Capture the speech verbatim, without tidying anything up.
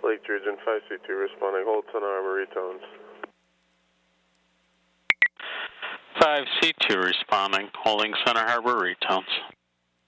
Lake Georgian five C two responding, hold Center Harbor retones. five C two responding, holding Center Harbor retones.